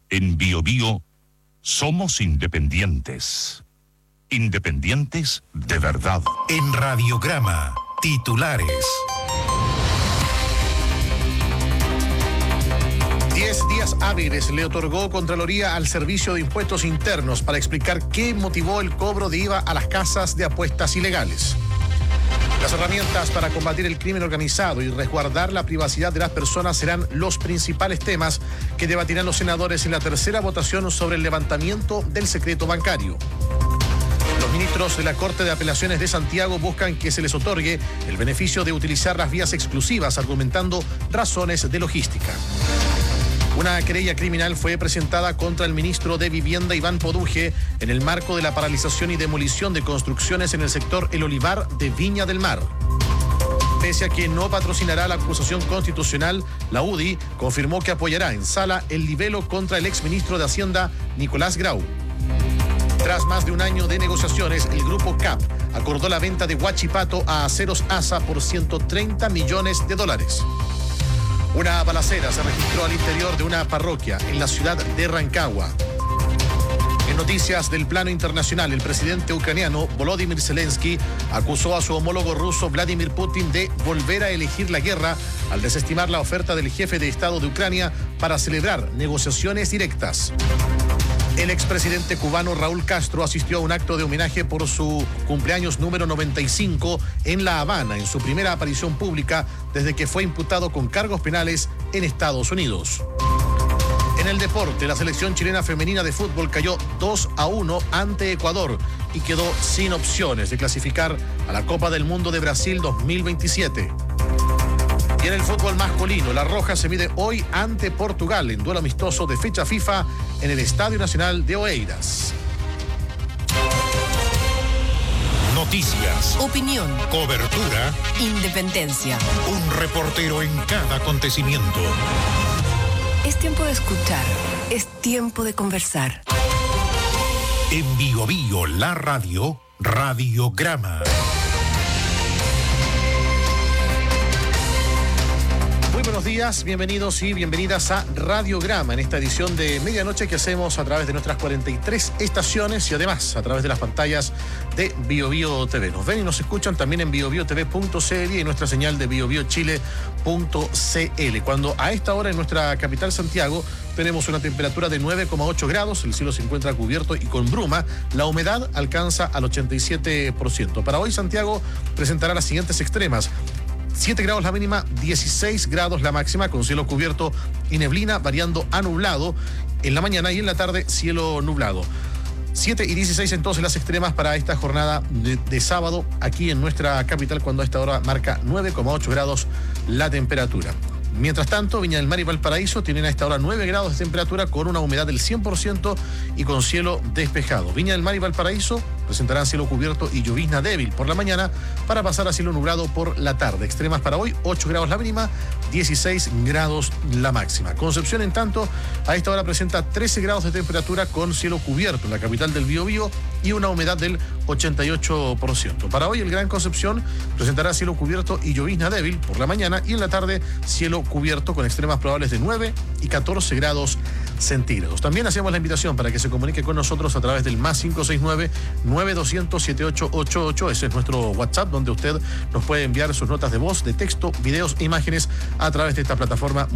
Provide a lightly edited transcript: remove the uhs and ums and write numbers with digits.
En BioBio somos independientes. Independientes de verdad. En Radiograma, titulares. 10 días hábiles le otorgó Contraloría al Servicio de Impuestos Internos para explicar qué motivó el cobro de IVA a las casas de apuestas ilegales. Las herramientas para combatir el crimen organizado y resguardar la privacidad de las personas serán los principales temas que debatirán los senadores en la tercera votación sobre el levantamiento del secreto bancario. Los ministros de la Corte de Apelaciones de Santiago buscan que se les otorgue el beneficio de utilizar las vías exclusivas, argumentando razones de logística. Una querella criminal fue presentada contra el ministro de Vivienda, Iván Poduje, en el marco de la paralización y demolición de construcciones en el sector El Olivar de Viña del Mar. Pese a que no patrocinará la acusación constitucional, la UDI confirmó que apoyará en sala el libelo contra el exministro de Hacienda, Nicolás Grau. Tras más de un año de negociaciones, el grupo CAP acordó la venta de Huachipato a Aceros ASA por $130 millones. Una balacera se registró al interior de una parroquia en la ciudad de Rancagua. En noticias del plano internacional, el presidente ucraniano Volodymyr Zelensky acusó a su homólogo ruso Vladimir Putin de volver a elegir la guerra al desestimar la oferta del jefe de Estado de Ucrania para celebrar negociaciones directas. El expresidente cubano Raúl Castro asistió a un acto de homenaje por su cumpleaños número 95 en La Habana, en su primera aparición pública desde que fue imputado con cargos penales en Estados Unidos. En el deporte, la selección chilena femenina de fútbol cayó 2-1 ante Ecuador y quedó sin opciones de clasificar a la Copa del Mundo de Brasil 2027. Y en el fútbol masculino, La Roja se mide hoy ante Portugal en duelo amistoso de fecha FIFA en el Estadio Nacional de Oeiras. Noticias, opinión, cobertura, independencia. Un reportero en cada acontecimiento. Es tiempo de escuchar, es tiempo de conversar. En BioBio, la radio, Radiograma. Muy buenos días, bienvenidos y bienvenidas a Radiograma, en esta edición de medianoche que hacemos a través de nuestras 43 estaciones y además a través de las pantallas de BioBio TV. Nos ven y nos escuchan también en biobiotv.cl y en nuestra señal de biobiochile.cl. Cuando a esta hora en nuestra capital Santiago tenemos una temperatura de 9,8 grados, el cielo se encuentra cubierto y con bruma, la humedad alcanza al 87%. Para hoy Santiago presentará las siguientes extremas: 7 grados la mínima, 16 grados la máxima, con cielo cubierto y neblina variando a nublado en la mañana y en la tarde cielo nublado. 7 y 16 entonces las extremas para esta jornada de sábado aquí en nuestra capital, cuando a esta hora marca 9,8 grados la temperatura. Mientras tanto, Viña del Mar y Valparaíso tienen a esta hora 9 grados de temperatura con una humedad del 100% y con cielo despejado. Viña del Mar y Valparaíso presentarán cielo cubierto y llovizna débil por la mañana para pasar a cielo nublado por la tarde. Extremas para hoy, 8 grados la mínima, 16 grados la máxima. Concepción, en tanto, a esta hora presenta 13 grados de temperatura con cielo cubierto en la capital del Biobío y una humedad del 88%. Para hoy, el Gran Concepción presentará cielo cubierto y llovizna débil por la mañana y en la tarde cielo cubierto con extremas probables de 9 y 14 grados centígrados. También hacemos la invitación para que se comunique con nosotros a través del más 569-9200-7888. Ese es nuestro WhatsApp, donde usted nos puede enviar sus notas de voz, de texto, videos e imágenes a través de esta plataforma